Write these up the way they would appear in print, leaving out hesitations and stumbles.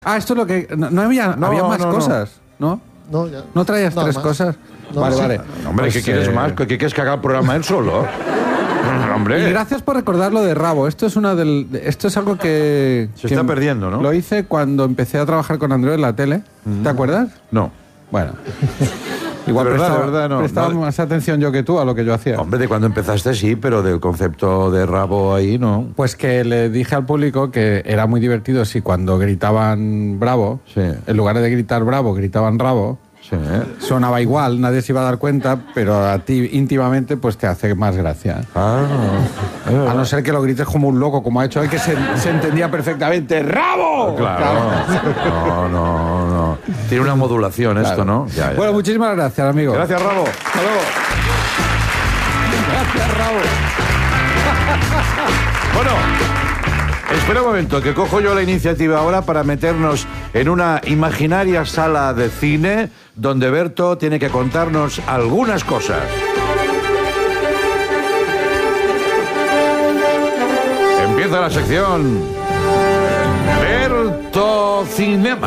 Ah, esto es lo que... No había más cosas, ¿no? No, ya. ¿No traías tres más. cosas? No, vale, sí. vale. Hombre, Pues, ¿qué quieres más? ¿Qué quieres que haga el programa él solo? Y Hombre. gracias por recordar lo de Rabo. Esto es algo que... Se está perdiendo, ¿no? Lo hice cuando empecé a trabajar con Andreu en la tele. ¿Te acuerdas? No. Bueno. Igual De prestaba, verdad, no. prestaba más atención yo que tú a lo que yo hacía. Hombre, de cuando empezaste sí, pero del concepto de rabo ahí no. Pues que le dije al público que era muy divertido si cuando gritaban bravo, Sí. en lugar de gritar bravo, gritaban rabo, Sí. sonaba igual, nadie se iba a dar cuenta, pero a ti íntimamente pues te hace más gracia. Ah, A no ser que lo grites como un loco, como ha hecho él, que se entendía perfectamente. ¡Rabo! claro. No. Tiene una modulación esto, ¿no? Ya. Bueno, muchísimas gracias, amigo. Gracias, Rabo. Hasta luego. Gracias, Rabo. Bueno, espera un momento, que cojo yo la iniciativa ahora para meternos en una imaginaria sala de cine donde Berto tiene que contarnos algunas cosas. Empieza la sección Berto Cinema.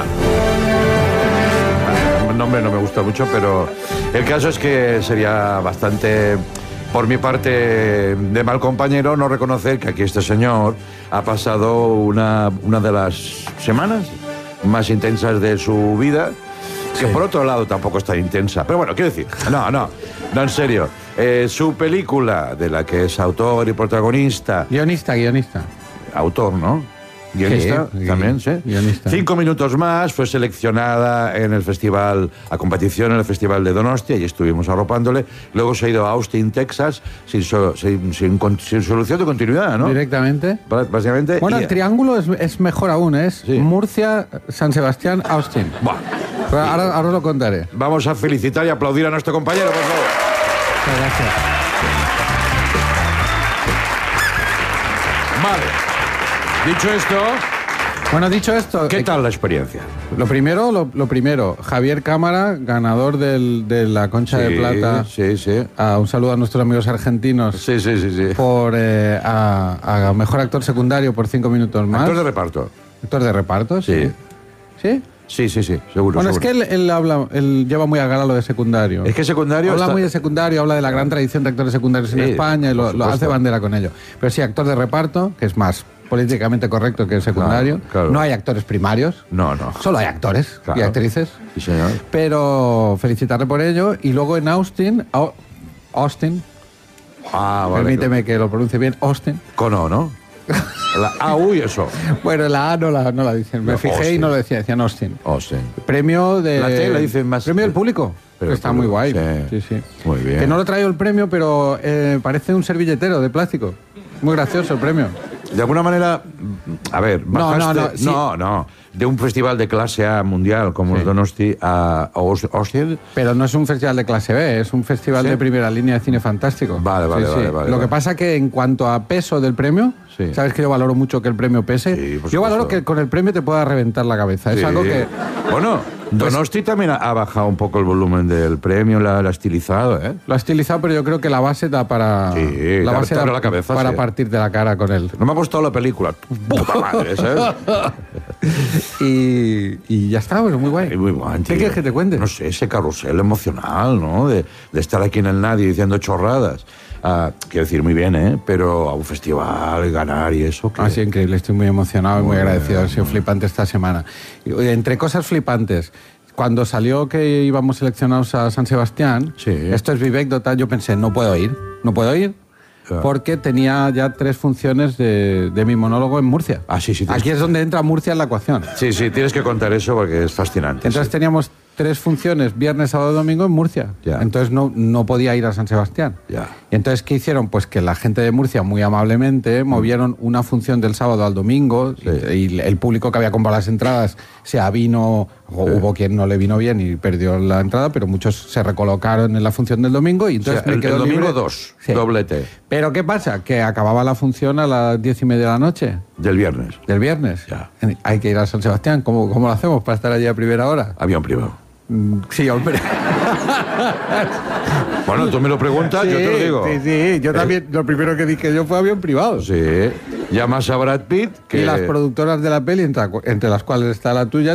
El nombre no me gusta mucho, pero el caso es que sería bastante, por mi parte, de mal compañero no reconocer que aquí este señor ha pasado una de las semanas más intensas de su vida, que por otro lado tampoco es tan intensa. Pero bueno, quiero decir, no, en serio. Su película, de la que es autor y protagonista... Guionista. Autor, ¿no? Guionista, Sí, también, ¿sí? guionista. 5 minutos más, fue seleccionada en el festival, a competición en el Festival de Donostia, y estuvimos arropándole. Luego se ha ido a Austin, Texas, sin solución de continuidad, ¿no? Directamente. Básicamente. Bueno, y- el triángulo es mejor aún, es Sí. Murcia, San Sebastián, Austin. Buah. Pero ahora lo contaré. Vamos a felicitar y aplaudir a nuestro compañero, por favor. Muchas gracias. Vale. Dicho esto, Bueno, dicho esto, ¿qué tal la experiencia? Lo primero, Javier Cámara, ganador de la Concha de Plata. Sí. Un saludo a nuestros amigos argentinos Sí. por a mejor actor secundario por 5 minutos más. Actor de reparto. Actor de reparto, sí. Sí. ¿Sí? Sí, seguro. Bueno, es seguro. que él lleva muy a gala lo de secundario. Es que secundario Habla está- muy de secundario, habla de la gran tradición de actores secundarios en Sí, España y por lo supuesto. hace bandera con ello. Pero sí, actor de reparto, que es más políticamente correcto que el secundario. Claro. No hay actores primarios. No. Solo hay actores Claro. y actrices. Sí, señor. Pero felicitarle por ello. Y luego en Austin, Ah, vale. permíteme que lo pronuncie bien, Austin. Con O, ¿no? Eso. Bueno, la A no la dicen. Me No, fijé Austin. y no lo decían Austin. Austin. Premio de... La T la dicen más- Premio del público. Pero Está el muy público, guay. sí. Muy bien. Que no lo traigo el premio, pero parece un servilletero de plástico. Muy gracioso el premio. De alguna manera, a ver, No, bajaste... sí. No. De un festival de clase A mundial como es Donosti a Austin. Pero no es un festival de clase B, es un festival ¿Sí? de primera línea de cine fantástico. Vale. Lo que pasa que en cuanto a peso del premio, Sí. sabes que yo valoro mucho que el premio pese. Sí, por Yo valoro supuesto. que con el premio te pueda reventar la cabeza. Es Sí. algo que... Bueno, Donosti también ha bajado un poco el volumen del premio, la ha estilizado, ¿eh? Lo ha estilizado, pero yo creo que la base da para... Sí, la da- base da da la cabeza, para sí. partirte la cara con él. No me ha gustado la película. Puta madre, ¿sabes? Y ya está, pues muy guay. Y muy guay, ¿Qué tío. quieres que te cuente? No sé, ese carrusel emocional, ¿no? De estar aquí en el nadie diciendo chorradas. Quiero decir, muy bien, ¿eh? Pero a un festival, ganar y eso... que- Ha sido increíble, estoy muy emocionado y muy agradecido. Ha sido flipante esta semana. Y, entre cosas flipantes, cuando salió que íbamos seleccionados a San Sebastián, Sí. esto es vivécdota, yo pensé, no puedo ir, Claro. porque tenía ya 3 funciones de mi monólogo en Murcia. Sí. Aquí es donde entra Murcia en la ecuación. Sí, tienes que contar eso porque es fascinante. Entonces sí. teníamos 3 funciones, viernes, sábado y domingo en Murcia. Ya. Entonces no podía ir a San Sebastián. Ya. Y entonces, ¿qué hicieron? Pues que la gente de Murcia, muy amablemente, movieron una función del sábado al domingo y el público que había comprado las entradas se avino, o hubo quien no le vino bien y perdió la entrada, pero muchos se recolocaron en la función del domingo y O sea, entonces me el quedó domingo libre. 2, Sí. doblete, Pero ¿qué pasa? Que acababa la función a las 10:30 de la noche del viernes. del viernes. Ya. Hay que ir a San Sebastián. ¿Cómo lo hacemos para estar allí a primera hora? Avión privado. Sí, hombre. Bueno, tú me lo preguntas, yo te lo digo. Sí. Yo también, lo primero que dije yo fue avión privado. Sí. llamas a Brad Pitt, que Y las productoras de la peli, entre las cuales está la tuya,